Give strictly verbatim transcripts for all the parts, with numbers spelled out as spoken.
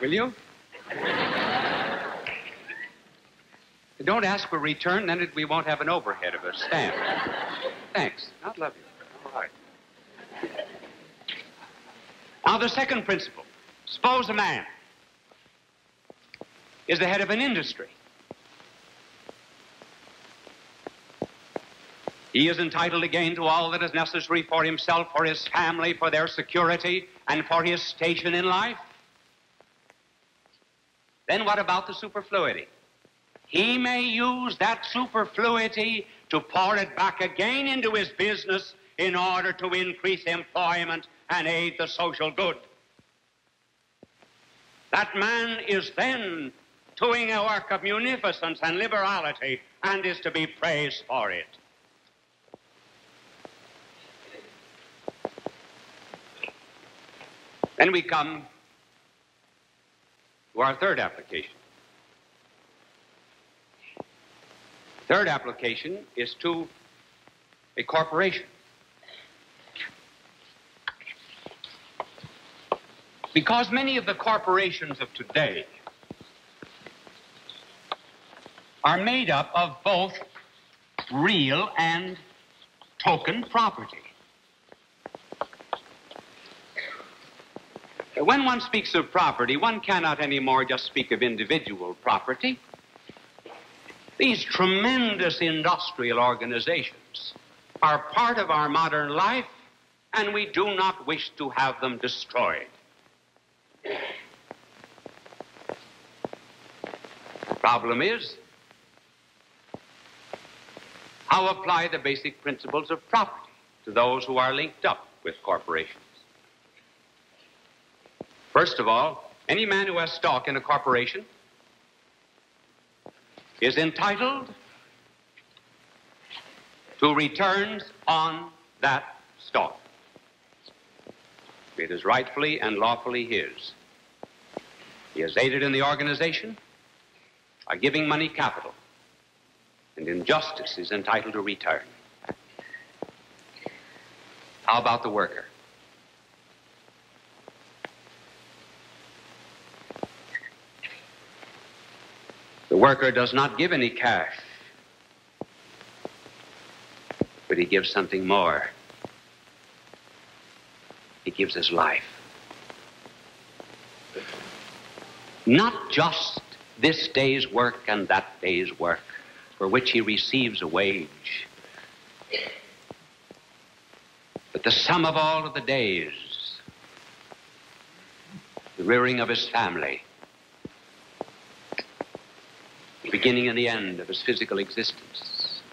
Will you? Don't ask for return, then it, we won't have an overhead of a stamp. Thanks. I'd love you. All right. Now, the second principle. Suppose a man is the head of an industry. He is entitled again to all that is necessary for himself, for his family, for their security, and for his station in life. Then what about the superfluity? He may use that superfluity to pour it back again into his business in order to increase employment and aid the social good. That man is then doing a work of munificence and liberality and is to be praised for it. Then we come to our third application. Third application is to a corporation. Because many of the corporations of today are made up of both real and token property. When one speaks of property, one cannot anymore just speak of individual property. These tremendous industrial organizations are part of our modern life, and we do not wish to have them destroyed. The problem is, how apply the basic principles of property to those who are linked up with corporations? First of all, any man who has stock in a corporation is entitled to returns on that stock. It is rightfully and lawfully his. He has aided in the organization by giving money capital, and in justice is entitled to return. How about the worker? The worker does not give any cash, but he gives something more. He gives his life. Not just this day's work and that day's work, for which he receives a wage, but the sum of all of the days, the rearing of his family, the beginning and the end of his physical existence.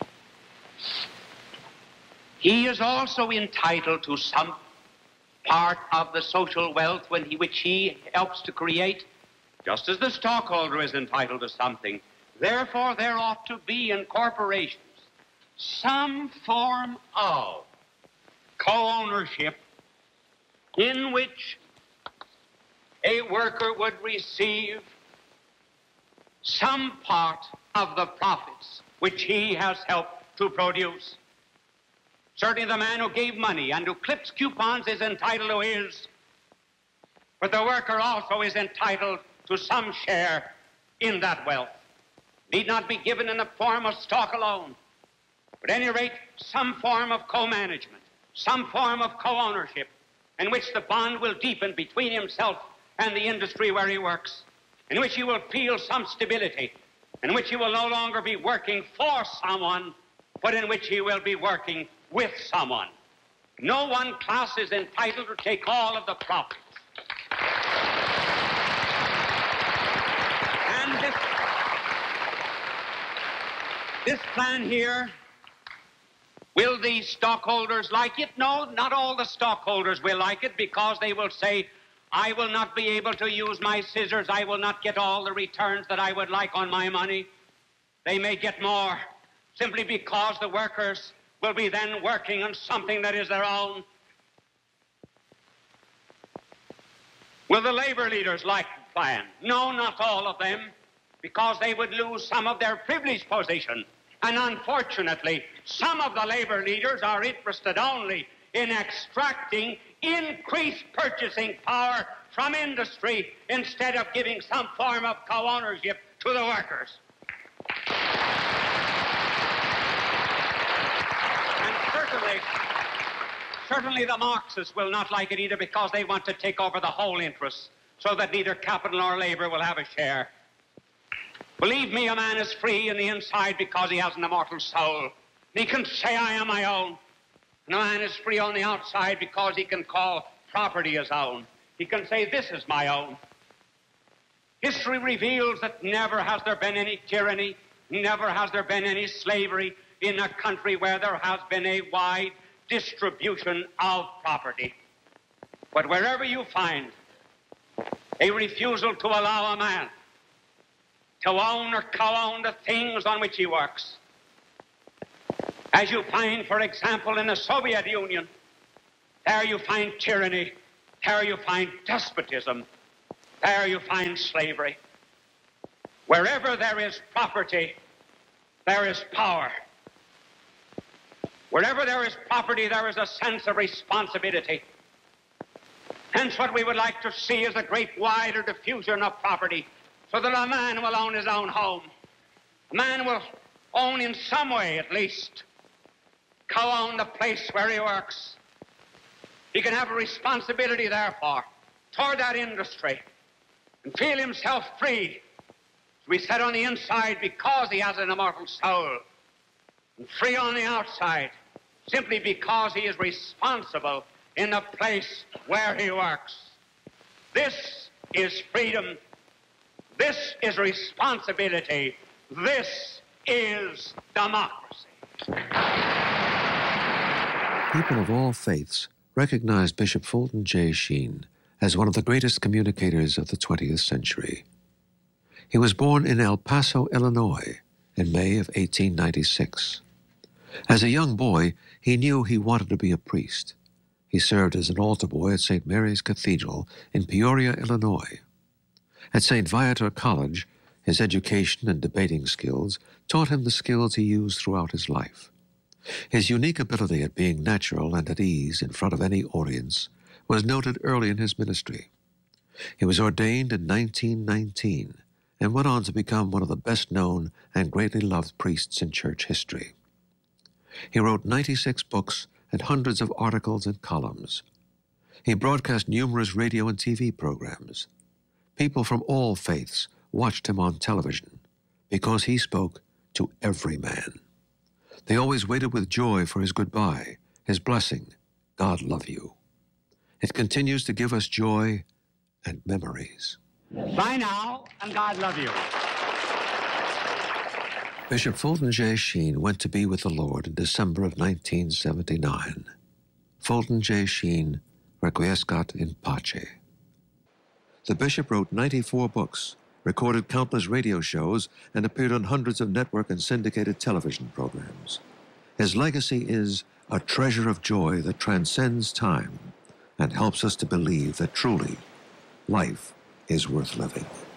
He is also entitled to some part of the social wealth when he, which he helps to create, just as the stockholder is entitled to something. Therefore, there ought to be in corporations some form of co-ownership in which a worker would receive some part of the profits which he has helped to produce. Certainly the man who gave money and who clips coupons is entitled to his, but the worker also is entitled to some share in that wealth. Need not be given in the form of stock alone, but at any rate, some form of co-management, some form of co-ownership in which the bond will deepen between himself and the industry where he works, in which he will feel some stability, in which he will no longer be working for someone, but in which he will be working with someone. No one class is entitled to take all of the profits. And this, this plan here, will the stockholders like it? No, not all the stockholders will like it, because they will say, I will not be able to use my scissors. I will not get all the returns that I would like on my money. They may get more simply because the workers will be then working on something that is their own. Will the labor leaders like the plan? No, not all of them, because they would lose some of their privileged position. And unfortunately, some of the labor leaders are interested only in extracting increase purchasing power from industry instead of giving some form of co-ownership to the workers. And certainly, certainly the Marxists will not like it either, because they want to take over the whole interest so that neither capital nor labor will have a share. Believe me, a man is free in the inside because he has an immortal soul. He can say, I am my own. And a man is free on the outside because he can call property his own. He can say, this is my own. History reveals that never has there been any tyranny, never has there been any slavery in a country where there has been a wide distribution of property. But wherever you find a refusal to allow a man to own or co-own the things on which he works, as you find, for example, in the Soviet Union, there you find tyranny, there you find despotism, there you find slavery. Wherever there is property, there is power. Wherever there is property, there is a sense of responsibility. Hence, what we would like to see is a great wider diffusion of property, so that a man will own his own home. A man will own, in some way at least, co-own the place where he works. He can have a responsibility, therefore, toward that industry and feel himself free, as we said, on the inside because he has an immortal soul, and free on the outside simply because he is responsible in the place where he works. This is freedom. This is responsibility. This is democracy. People of all faiths recognized Bishop Fulton J. Sheen as one of the greatest communicators of the twentieth century. He was born in El Paso, Illinois, in May of eighteen ninety-six. As a young boy, he knew he wanted to be a priest. He served as an altar boy at Saint Mary's Cathedral in Peoria, Illinois. At Saint Viator College, his education and debating skills taught him the skills he used throughout his life. His unique ability at being natural and at ease in front of any audience was noted early in his ministry. He was ordained in nineteen nineteen and went on to become one of the best-known and greatly loved priests in church history. He wrote ninety-six books and hundreds of articles and columns. He broadcast numerous radio and T V programs. People from all faiths watched him on television because he spoke to every man. They always waited with joy for his goodbye, his blessing, God love you. It continues to give us joy and memories. Bye now, and God love you. Bishop Fulton J. Sheen went to be with the Lord in December of nineteen seventy-nine. Fulton J. Sheen, requiescat in pace. The bishop wrote ninety-four books, recorded countless radio shows, and appeared on hundreds of network and syndicated television programs. His legacy is a treasure of joy that transcends time and helps us to believe that truly life is worth living.